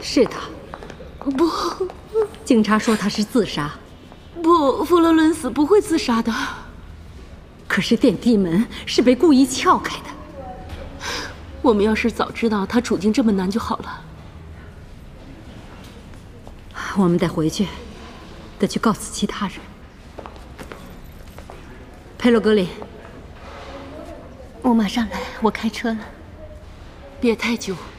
是他。 不， 警察说他是自杀。 不，佛罗伦斯不会自杀的。 可是电梯门是被故意撬开的。 我们要是早知道他处境这么难就好了。 我们得回去，得去告诉其他人。佩洛格林， 我马上来，我开车了。 别太久。